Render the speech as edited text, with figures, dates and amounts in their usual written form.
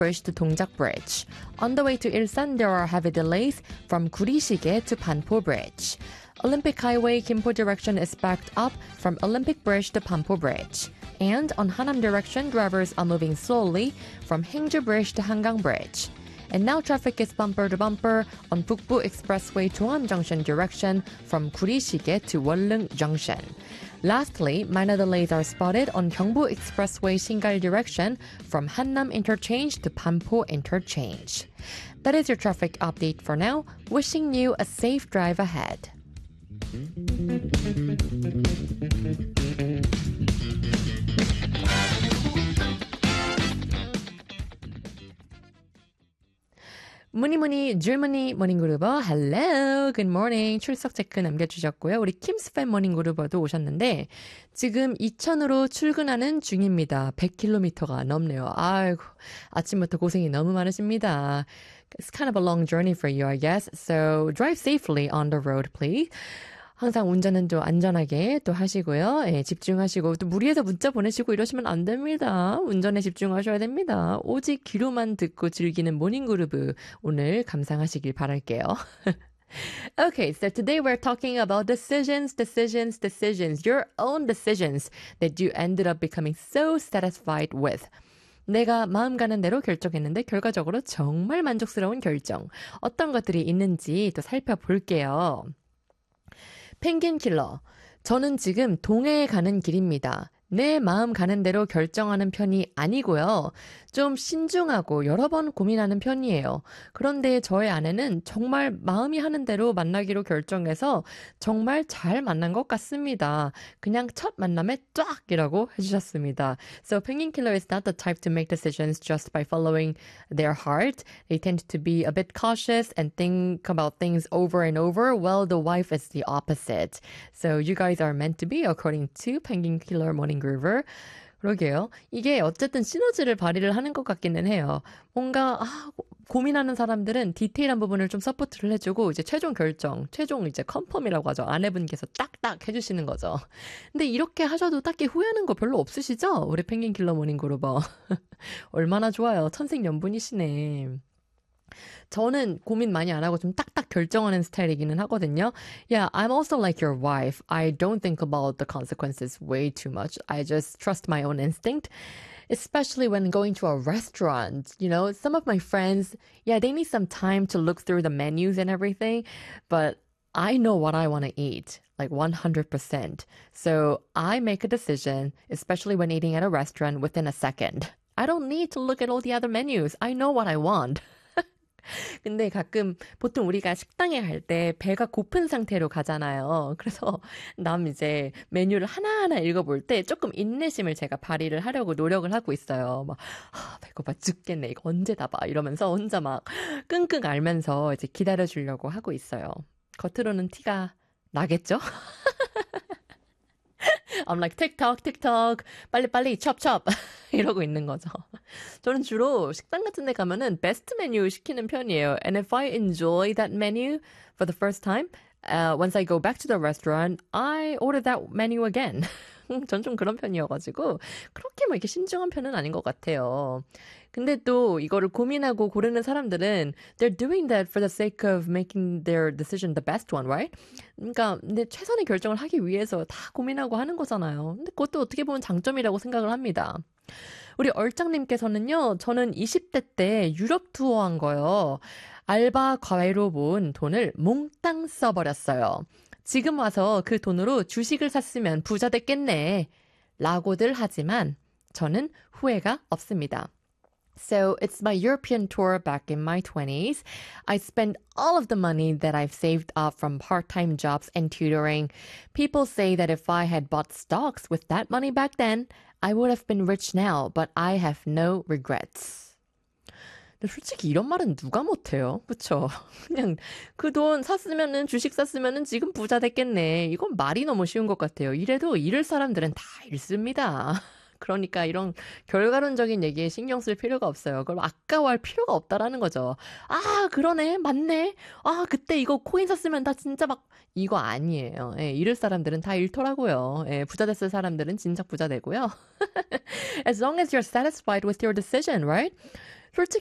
Bridge to Dongjak Bridge. On the way to Ilsan, there are heavy delays from Gurishige to Banpo Bridge. Olympic Highway Gimpo direction is backed up from Olympic Bridge to Banpo Bridge. And on Hanam direction, drivers are moving slowly from Hingju Bridge to Hangang Bridge. And now traffic is bumper to bumper on Bukbu Expressway Chungam Junction direction from Gurishige to Wonlung Junction. Lastly, minor delays are spotted on Gyeongbu Expressway Shingal direction from Hannam Interchange to Banpo Interchange. That is your traffic update for now. Wishing you a safe drive ahead. 무니무니 줄무니 모닝그루버 hello good morning 출석 체크 남겨주셨고요. 우리 킴스팬 모닝그루버도 오셨는데 지금 이천으로 출근하는 중입니다. 100km가 넘네요. 아이고 아침부터 고생이 너무 많으십니다. It's kind of a long journey for you, I guess. So drive safely on the road, please. 항상 운전은 또 안전하게 또 하시고요. 예, 집중하시고 또 무리해서 문자 보내시고 이러시면 안 됩니다. 운전에 집중하셔야 됩니다. 오직 귀로만 듣고 즐기는 모닝그루브 오늘 감상하시길 바랄게요. Okay, so today we're talking about decisions. Your own decisions that you ended up becoming so satisfied with. 내가 마음 가는 대로 결정했는데 결과적으로 정말 만족스러운 결정. 어떤 것들이 있는지 또 살펴볼게요. 펭귄 킬러. 저는 지금 동해에 가는 길입니다. 내 마음 가는 대로 결정하는 편이 아니고요. 좀 신중하고 여러 번 고민하는 편이에요. 그런데 저의 아내는 정말 마음이 하는 대로 만나기로 결정해서 정말 잘 만난 것 같습니다. 그냥 첫 만남에 쫙이라고 해주셨습니다. So Penguin Killer is not the type to make decisions just by following their heart. They tend to be a bit cautious and think about things over and over. Well, the wife is the opposite. So you guys are meant to be according to Penguin Killer Morning Groover. 그러게요. 이게 어쨌든 시너지를 발휘를 하는 것 같기는 해요. 뭔가 고민하는 사람들은 디테일한 부분을 좀 서포트를 해주고 이제 최종 결정, 최종 이제 컨펌이라고 하죠. 아내분께서 딱딱 해주시는 거죠. 근데 이렇게 하셔도 딱히 후회하는 거 별로 없으시죠? 우리 펭귄 킬러 모닝 그루버. 얼마나 좋아요. 천생연분이시네. 저는 고민 많이 안 하고 좀 딱딱 결정하는 스타일이기는 하거든요. Yeah, I'm also like your wife. I don't think about the consequences way too much. I just trust my own instinct. Especially when going to a restaurant. You know, some of my friends, yeah, they need some time to look through the menus and everything. But I know what I want to eat, like 100%. So I make a decision, especially when eating at a restaurant, within a second. I don't need to look at all the other menus. I know what I want. 근데 가끔 보통 우리가 식당에 갈 때 배가 고픈 상태로 가잖아요. 그래서 남 이제 메뉴를 하나하나 읽어볼 때 조금 인내심을 제가 발휘를 하려고 노력을 하고 있어요. 막 배고파 죽겠네. 이거 언제 다 봐. 이러면서 혼자 막 끙끙 앓면서 이제 기다려주려고 하고 있어요. 겉으로는 티가 나겠죠? I'm like 틱톡 빨리빨리 첩첩 이러고 있는 거죠. 저는 주로 식당 같은 데 가면은 베스트 메뉴 시키는 편이에요. And if I enjoy that menu for the first time, once I go back to the restaurant, I order that menu again. 전 좀 그런 편이어가지고 그렇게 뭐 이렇게 신중한 편은 아닌 것 같아요. 근데 또 이거를 고민하고 고르는 사람들은 they're doing that for the sake of making their decision the best one, right? 그러니까 근데 최선의 결정을 하기 위해서 다 고민하고 하는 거잖아요. 근데 그것도 어떻게 보면 장점이라고 생각을 합니다. 우리 얼짱님께서는요, 저는 20대 때 유럽 투어한 거요. 알바 과외로 모은 돈을 몽땅 써버렸어요. 지금 와서 그 돈으로 주식을 샀으면 부자 됐겠네. 라고들 하지만 저는 후회가 없습니다. So it's my European tour back in my 20s. I spent all of the money that I've saved up from part-time jobs and tutoring. People say that if I had bought stocks with that money back then, I would have been rich now, but I have no regrets. 근데 솔직히 이런 말은 누가 못해요. 그쵸? 그냥 그 돈 샀으면은 주식 샀으면은 지금 부자 됐겠네. 이건 말이 너무 쉬운 것 같아요. 이래도 잃을 사람들은 다 잃습니다. 그러니까 이런 결과론적인 얘기에 신경 쓸 필요가 없어요. 그럼 아까워할 필요가 없다라는 거죠. 아, 그러네. 맞네. 아, 그때 이거 코인 샀으면 다 진짜 막 이거 아니에요. 예, 잃을 사람들은 다 잃더라고요. 예, 부자 됐을 사람들은 진짜 부자 되고요. As long as you're satisfied with your decision, right? 솔직히